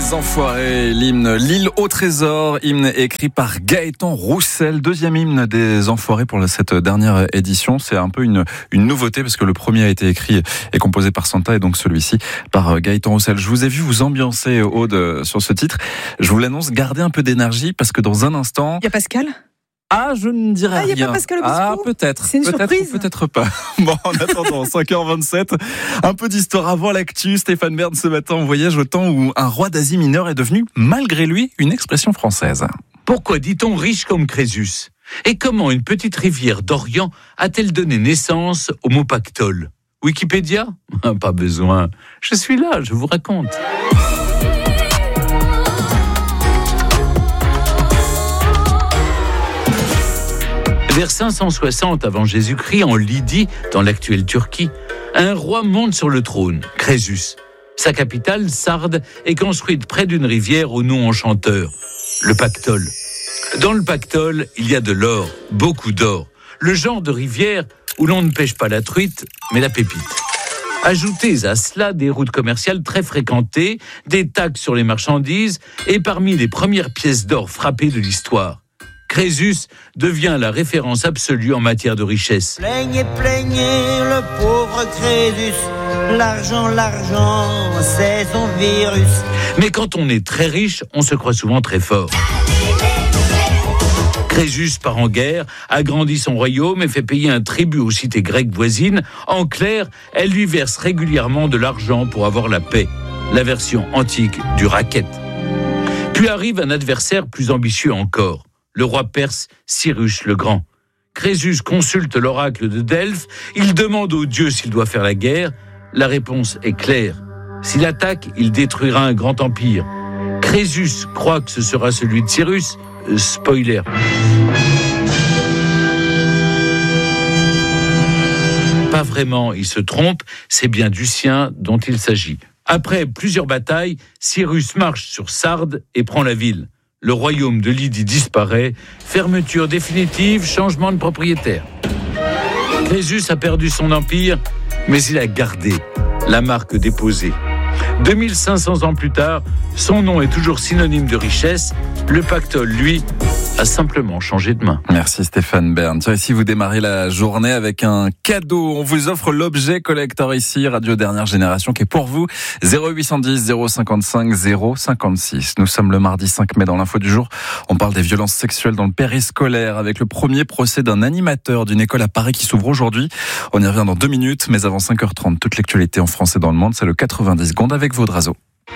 Les Enfoirés, l'hymne L'île au trésor, hymne écrit par Gaëtan Roussel, deuxième hymne des Enfoirés pour cette dernière édition. C'est un peu une nouveauté parce que le premier a été écrit et composé par Santa et donc celui-ci par Gaëtan Roussel. Je vous ai vu vous ambiancer, Aude, sur ce titre. Je vous l'annonce, gardez un peu d'énergie parce que dans un instant... Il y a Pascal ? Ah, je ne dirai rien. Il n'y a pas Pascal Obispo ? Ah, peut-être. C'est une surprise. Ou peut-être pas. Bon, en attendant, 5h27, un peu d'histoire avant l'actu. Stéphane Bern, ce matin, on voyage au temps où un roi d'Asie mineure est devenu, malgré lui, une expression française. Pourquoi dit-on riche comme Crésus ? Et comment une petite rivière d'Orient a-t-elle donné naissance au mot pactole ? Wikipédia ? Pas besoin. Je suis là, je vous raconte. Vers 560 avant Jésus-Christ, en Lydie, dans l'actuelle Turquie, un roi monte sur le trône, Crésus. Sa capitale, Sardes, est construite près d'une rivière au nom enchanteur, le Pactole. Dans le Pactole, il y a de l'or, beaucoup d'or. Le genre de rivière où l'on ne pêche pas la truite, mais la pépite. Ajoutez à cela des routes commerciales très fréquentées, des taxes sur les marchandises et parmi les premières pièces d'or frappées de l'histoire. Crésus devient la référence absolue en matière de richesse. Plaignez, plaignez le pauvre Crésus, l'argent, c'est son virus. Mais quand on est très riche, on se croit souvent très fort. Crésus part en guerre, agrandit son royaume et fait payer un tribut aux cités grecques voisines. En clair, elle lui verse régulièrement de l'argent pour avoir la paix. La version antique du racket. Puis arrive un adversaire plus ambitieux encore. Le roi perse Cyrus le Grand. Crésus consulte l'oracle de Delphes. Il demande aux dieux s'il doit faire la guerre. La réponse est claire. S'il attaque, il détruira un grand empire. Crésus croit que ce sera celui de Cyrus. Spoiler. Pas vraiment, il se trompe. C'est bien du sien dont il s'agit. Après plusieurs batailles, Cyrus marche sur Sardes et prend la ville. Le royaume de Lydie disparaît, fermeture définitive, changement de propriétaire. Crésus a perdu son empire, mais il a gardé la marque déposée. 2500 ans plus tard, son nom est toujours synonyme de richesse. Le Pactole, lui, a simplement changé de main. Merci Stéphane Bern. Tiens, ici vous démarrez la journée avec un cadeau. On vous offre l'objet collector ici, Radio Dernière Génération, qui est pour vous. 0810 055 056. Nous sommes le mardi 5 mai dans l'info du jour. On parle des violences sexuelles dans le périscolaire avec le premier procès d'un animateur d'une école à Paris qui s'ouvre aujourd'hui. On y revient dans 2 minutes, mais avant 5h30, toute l'actualité en France et dans le monde, c'est le 90 secondes avec Vaudrazo.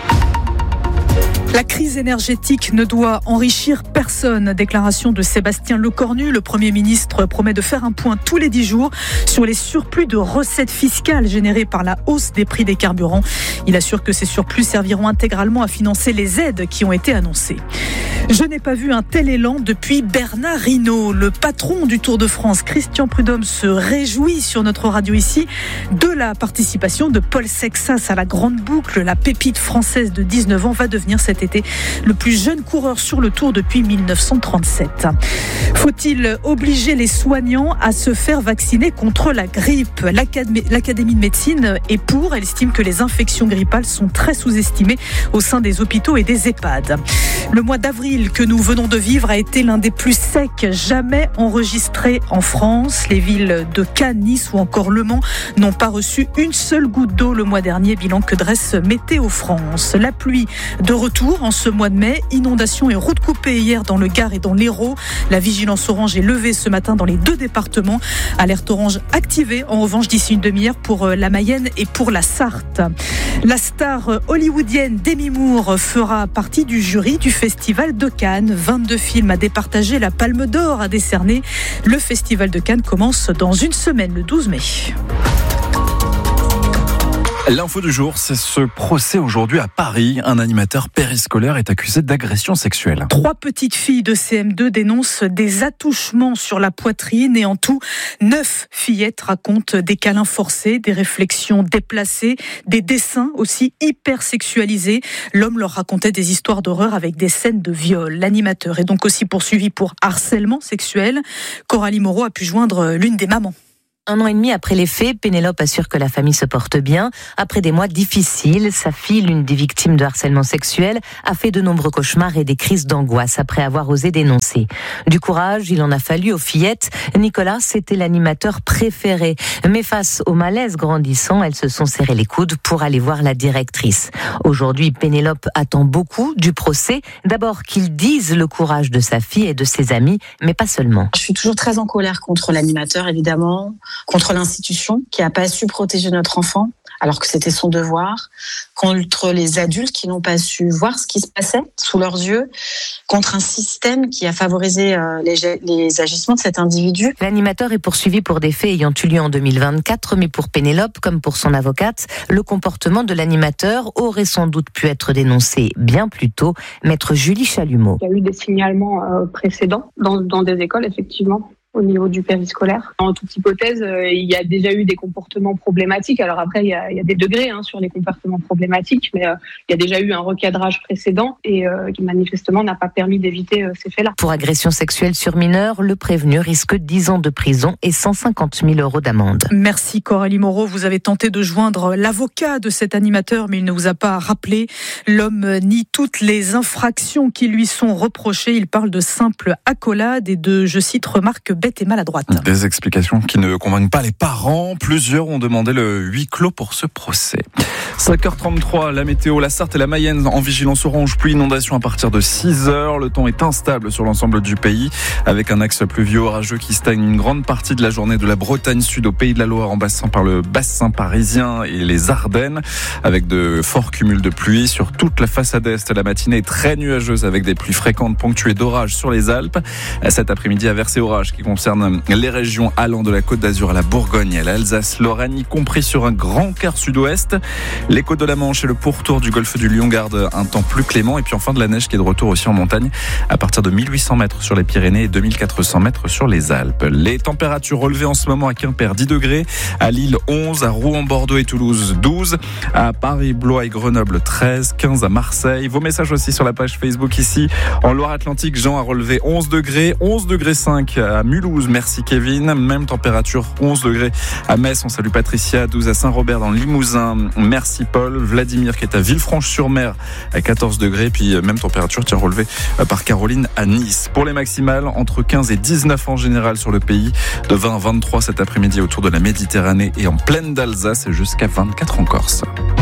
La crise énergétique ne doit enrichir personne. Déclaration de Sébastien Lecornu. Le Premier ministre promet de faire un point tous les 10 jours sur les surplus de recettes fiscales générés par la hausse des prix des carburants. Il assure que ces surplus serviront intégralement à financer les aides qui ont été annoncées. Je n'ai pas vu un tel élan depuis Bernard Hinault. Le patron du Tour de France, Christian Prudhomme, se réjouit sur notre radio ici de la participation de Paul Sexas à la Grande Boucle. La pépite française de 19 ans va devenir cet été le plus jeune coureur sur le Tour depuis 1937. Faut-il obliger les soignants à se faire vacciner contre la grippe ? L'Académie de médecine est pour. Elle estime que les infections grippales sont très sous-estimées au sein des hôpitaux et des EHPAD. Le mois d'avril que nous venons de vivre a été l'un des plus secs jamais enregistrés en France. Les villes de Cannes, Nice ou encore Le Mans n'ont pas reçu une seule goutte d'eau le mois dernier, bilan que dresse Météo France. La pluie de retour en ce mois de mai, inondations et routes coupées hier dans le Gard et dans l'Hérault. La vigilance orange est levée ce matin dans les 2 départements. Alerte orange activée en revanche d'ici une demi-heure pour la Mayenne et pour la Sarthe. La star hollywoodienne Demi Moore fera partie du jury du Festival de Cannes. 22 films à départager, la Palme d'Or à décerner. Le Festival de Cannes commence dans une semaine, le 12 mai. L'info du jour, c'est ce procès aujourd'hui à Paris. Un animateur périscolaire est accusé d'agression sexuelle. 3 petites filles de CM2 dénoncent des attouchements sur la poitrine et en tout, 9 fillettes racontent des câlins forcés, des réflexions déplacées, des dessins aussi hyper sexualisés. L'homme leur racontait des histoires d'horreur avec des scènes de viol. L'animateur est donc aussi poursuivi pour harcèlement sexuel. Coralie Moreau a pu joindre l'une des mamans. 1 an et demi après les faits, Pénélope assure que la famille se porte bien. Après des mois difficiles, sa fille, l'une des victimes de harcèlement sexuel, a fait de nombreux cauchemars et des crises d'angoisse après avoir osé dénoncer. Du courage, il en a fallu aux fillettes. Nicolas, c'était l'animateur préféré. Mais face au malaise grandissant, elles se sont serrées les coudes pour aller voir la directrice. Aujourd'hui, Pénélope attend beaucoup du procès. D'abord qu'il dise le courage de sa fille et de ses amis, mais pas seulement. Je suis toujours très en colère contre l'animateur, évidemment, contre l'institution qui n'a pas su protéger notre enfant, alors que c'était son devoir, contre les adultes qui n'ont pas su voir ce qui se passait sous leurs yeux, contre un système qui a favorisé les agissements de cet individu. L'animateur est poursuivi pour des faits ayant eu lieu en 2024, mais pour Pénélope, comme pour son avocate, le comportement de l'animateur aurait sans doute pu être dénoncé bien plus tôt. Maître Julie Chalumeau. Il y a eu des signalements précédents dans des écoles, effectivement, au niveau du périscolaire. En toute hypothèse, il y a déjà eu des comportements problématiques. Alors après, il y a des degrés sur les comportements problématiques, mais il y a déjà eu un recadrage précédent et qui manifestement n'a pas permis d'éviter ces faits-là. Pour agression sexuelle sur mineur, le prévenu risque 10 ans de prison et 150 000 € d'amende. Merci Coralie Moreau. Vous avez tenté de joindre l'avocat de cet animateur, mais il ne vous a pas rappelé. L'homme nie toutes les infractions qui lui sont reprochées. Il parle de simple accolade et de, je cite, remarques bête et maladroite. Des explications qui ne convainquent pas les parents. Plusieurs ont demandé le huis clos pour ce procès. 5h33, la météo, la Sarthe et la Mayenne en vigilance orange, pluie inondation à partir de 6h. Le temps est instable sur l'ensemble du pays, avec un axe pluvieux orageux qui stagne une grande partie de la journée de la Bretagne Sud au Pays de la Loire, en passant par le bassin parisien et les Ardennes, avec de forts cumuls de pluie sur toute la façade est. La matinée est très nuageuse avec des pluies fréquentes ponctuées d'orages sur les Alpes. Cet après-midi, averse et orage qui concerne les régions allant de la Côte d'Azur à la Bourgogne, à l'Alsace, Lorraine, y compris sur un grand quart sud-ouest. Les côtes de la Manche et le pourtour du golfe du Lion gardent un temps plus clément. Et puis enfin de la neige qui est de retour aussi en montagne à partir de 1800 mètres sur les Pyrénées et 2400 mètres sur les Alpes. Les températures relevées en ce moment à Quimper 10 degrés, à Lille 11, à Rouen, Bordeaux et Toulouse 12, à Paris, Blois et Grenoble 13, 15 à Marseille. Vos messages aussi sur la page Facebook ici. En Loire-Atlantique, Jean a relevé 11 degrés, 11 degrés 5 à Mulhouse. Merci Kevin. Même température, 11 degrés à Metz. On salue Patricia, 12 à Saint-Robert dans le Limousin. Merci Paul. Vladimir qui est à Villefranche-sur-Mer à 14 degrés. Puis même température relevée par Caroline à Nice. Pour les maximales, entre 15 et 19 en général sur le pays. De 20 à 23 cet après-midi autour de la Méditerranée et en plaine d'Alsace et jusqu'à 24 en Corse.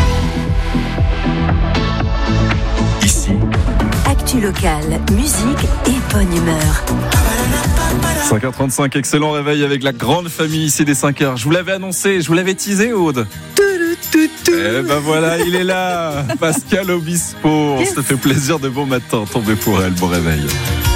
Ici, actu locale, musique et bonne humeur. 5h35, excellent réveil avec la grande famille ici des 5h. Je vous l'avais annoncé, je vous l'avais teasé, Aude. Eh ben voilà, il est là, Pascal Obispo. Ça fait plaisir de bon matin, tombez pour elle, bon réveil.